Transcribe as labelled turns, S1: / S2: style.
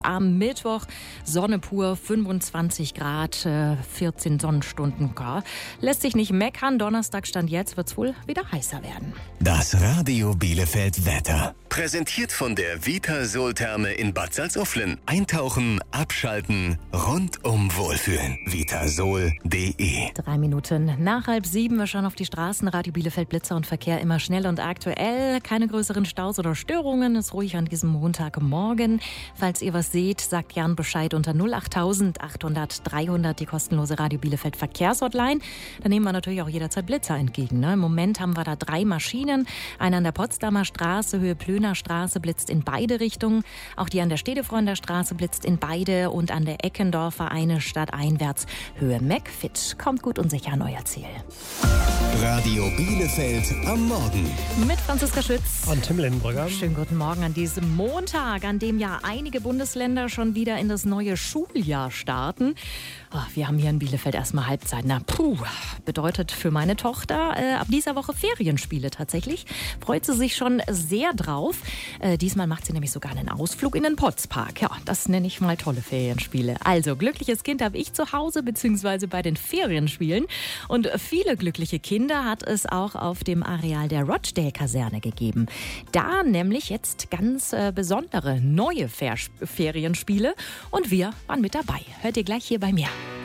S1: Am Mittwoch Sonne pur, 25 Grad, 14 Sonnenstunden. Lässt sich nicht meckern. Donnerstag Stand jetzt wird's wohl wieder heißer werden.
S2: Das Radio Bielefeld Wetter. Präsentiert von der Vitasol-Therme in Bad Salzuflen. Eintauchen, abschalten, rundum wohlfühlen. Vitasol.de
S1: 3 Minuten nach 6:30. Wir schauen auf die Straßen. Radio Bielefeld, Blitzer und Verkehr immer schnell und aktuell. Keine größeren Staus oder Störungen. Ist ruhig an diesem Montagmorgen. Falls ihr was seht, sagt gern Bescheid unter 08000 800 300, die kostenlose Radio Bielefeld Verkehrshotline. Da nehmen wir natürlich auch jederzeit Blitzer entgegen. Im Moment haben wir da 3 Maschinen. Eine an der Potsdamer Straße, Höhe Plöner Straße, blitzt in beide Richtungen. Auch die an der Stedefreunter Straße blitzt in beide und an der Eckendorfer eine stadteinwärts, Höhe McFit. Kommt gut und sicher an euer Ziel.
S2: Radio Bielefeld am Morgen.
S1: Mit Franziska Schütz
S3: und Tim Lindenbrügger.
S1: Schönen guten Morgen an diesem Montag, an dem ja einige Bundesländer schon wieder in das neue Schuljahr starten. Wir haben hier in Bielefeld erstmal Halbzeit. Bedeutet für meine Tochter ab dieser Woche Ferienspiele tatsächlich. Freut sie sich schon sehr drauf. Diesmal macht sie nämlich sogar einen Ausflug in den Potzpark. Ja, das nenne ich mal tolle Ferienspiele. Also, glückliches Kind habe ich zu Hause, beziehungsweise bei den Ferienspielen. Und viele glückliche Kinder hat es auch auf dem Areal der Rochdale-Kaserne gegeben. Da nämlich jetzt ganz besondere neue Ferienspiele. Und wir waren mit dabei. Hört ihr gleich hier bei mir.